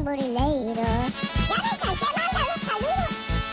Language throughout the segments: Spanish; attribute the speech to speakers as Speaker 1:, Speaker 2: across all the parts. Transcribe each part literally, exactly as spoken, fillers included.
Speaker 1: tamborileiro. Ya me cansé, manda los saludos.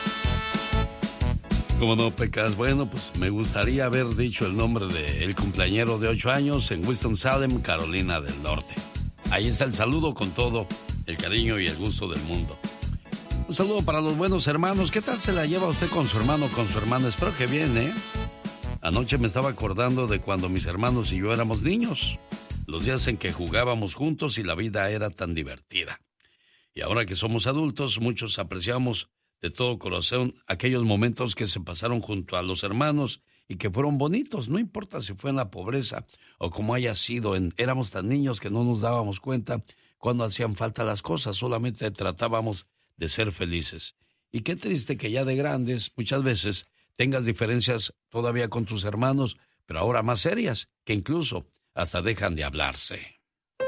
Speaker 2: ¿Cómo no, Pecas? Bueno, pues me gustaría haber dicho el nombre del cumpleañero de ocho años en Winston-Salem, Carolina del Norte. Ahí está el saludo con todo el cariño y el gusto del mundo. Un saludo para los buenos hermanos. ¿Qué tal se la lleva usted con su hermano o con su hermana? Espero que bien, ¿eh? Anoche me estaba acordando de cuando mis hermanos y yo éramos niños. Los días en que jugábamos juntos y la vida era tan divertida. Y ahora que somos adultos, muchos apreciamos de todo corazón aquellos momentos que se pasaron junto a los hermanos y que fueron bonitos, no importa si fue en la pobreza o como haya sido. En, éramos tan niños que no nos dábamos cuenta cuando hacían falta las cosas, solamente tratábamos de ser felices. Y qué triste que ya de grandes, muchas veces, tengas diferencias todavía con tus hermanos, pero ahora más serias, que incluso hasta dejan de hablarse.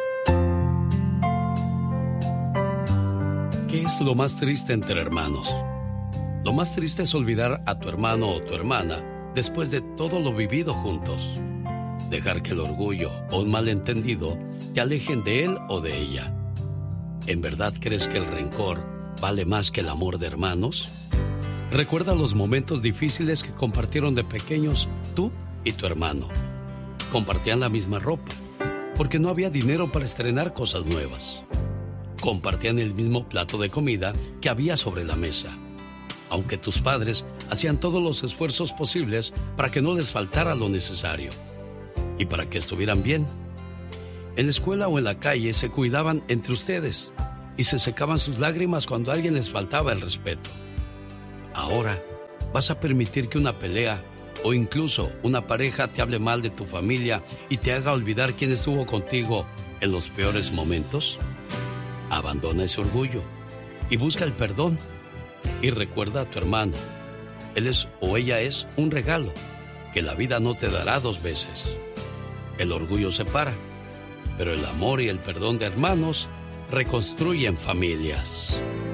Speaker 2: ¿Qué es lo más triste entre hermanos? Lo más triste es olvidar a tu hermano o tu hermana después de todo lo vivido juntos. Dejar que el orgullo o un malentendido te alejen de él o de ella. ¿En verdad crees que el rencor vale más que el amor de hermanos? Recuerda los momentos difíciles que compartieron de pequeños tú y tu hermano. Compartían la misma ropa, porque no había dinero para estrenar cosas nuevas. Compartían el mismo plato de comida que había sobre la mesa, aunque tus padres hacían todos los esfuerzos posibles para que no les faltara lo necesario y para que estuvieran bien. En la escuela o en la calle se cuidaban entre ustedes y se secaban sus lágrimas cuando a alguien les faltaba el respeto. Ahora, ¿vas a permitir que una pelea o incluso una pareja te hable mal de tu familia y te haga olvidar quién estuvo contigo en los peores momentos? Abandona ese orgullo y busca el perdón. Y recuerda a tu hermano. Él es o ella es un regalo que la vida no te dará dos veces. El orgullo separa, pero el amor y el perdón de hermanos reconstruyen familias.